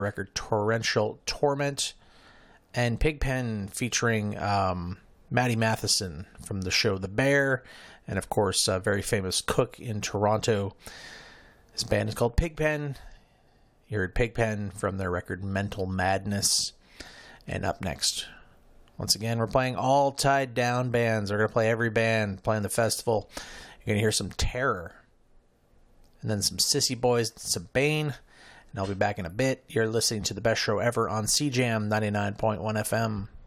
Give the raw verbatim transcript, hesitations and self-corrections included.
record Torrential Torment, and Pigpen featuring um, Matty Matheson from the show The Bear, and of course a very famous cook in Toronto. This band is called Pigpen. You heard Pigpen from their record Mental Madness. And up next, once again, we're playing all Tied Down bands. We're going to play every band playing the festival. You're going to hear some Terror, and then some Sissy Boys, some Bane. And I'll be back in a bit. You're listening to the best show ever on C J A M ninety-nine point one F M.